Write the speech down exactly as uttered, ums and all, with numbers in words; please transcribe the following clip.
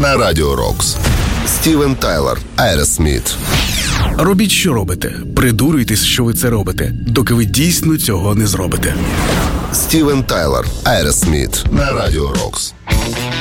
на Радіо Рокс. Стівен Тайлер, Aerosmith. Робіть, що робите. Придурюйтесь, що ви це робите, доки ви дійсно цього не зробите. Стівен Тайлер, Aerosmith на Радіо Рокс.